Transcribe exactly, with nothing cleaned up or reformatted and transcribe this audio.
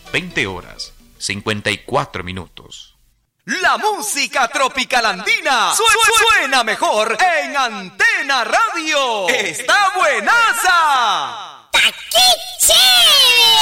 veinte horas, cincuenta y cuatro minutos. La música tropical andina suena mejor en Antena Radio. ¡Está buenaza! ¡Taquiche!